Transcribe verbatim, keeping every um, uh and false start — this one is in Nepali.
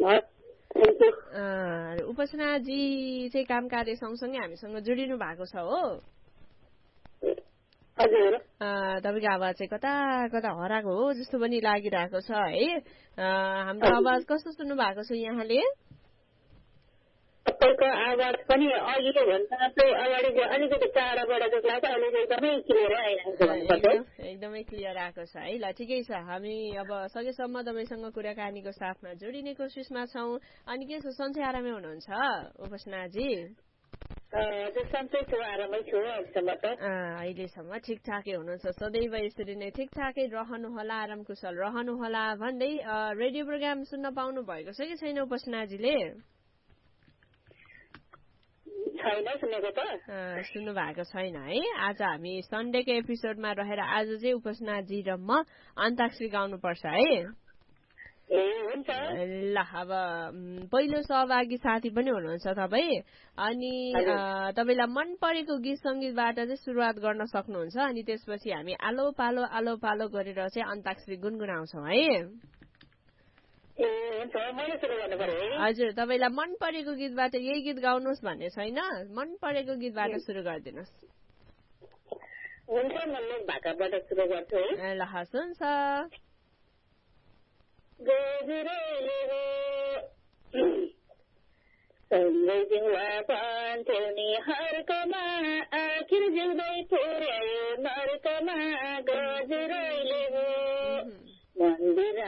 उपासनाजी चाहिँ काम कार्य सँगसँगै हामीसँग जोडिनु भएको छ हो तपाईँको आवाज चाहिँ कता कता हराएको हो जस्तो पनि लागिरहेको छ है हाम्रो आवाज कस्तो सुन्नु भएको छ यहाँले तपाईँको आवाज पनि अघिको भन्दा चाहिँ अगाडिको अलिकति टाढाबाट जस्तो लाग्छ अहिले एकदमै क्लियर आइरहेको छ एकदमै क्लियर आएको छ है ल ठिकै छ हामी अब सकेसम्म तपाईँसँग कुराकानीको साथमा जोडिने कोसिसमा छौँ अनि के छ सन्चै आरामै हुनुहुन्छ उपासनाजी अहिलेसम्म ठिकठाकै हुनुहुन्छ सदैव यसरी नै ठिकठाकै रहनुहोला आराम कुशल रहनुहोला भन्दै रेडियो प्रोग्राम सुन्न पाउनु भएको छ कि छैन उपासनाजीले सुन्नु भएको छैन है आज हामी सन्डेको एपिसोडमा रहेर आज चाहिँ उपासनाजी र म अन्ताक्षरी गाउनुपर्छ है ल अब पहिलो सहभागी साथी पनि हुनुहुन्छ तपाईँ अनि तपाईँलाई मन परेको गीत सङ्गीतबाट चाहिँ सुरुवात गर्न सक्नुहुन्छ अनि त्यसपछि हामी आलो पालो आलो पालो गरेर चाहिँ अन्ताक्षरी गुनगुनाउँछौँ है हजुर तपाईँलाई मन परेको गीतबाट यही गीत गाउनुहोस् भन्ने छैन मन परेको गीतबाट सुरु गरिदिनुहोस् ल हस् हुन्छ सँगै जिउँला पान्थ्यौ नि हर्कमा आखिर जिउँदै पुर्यायो नर्कमा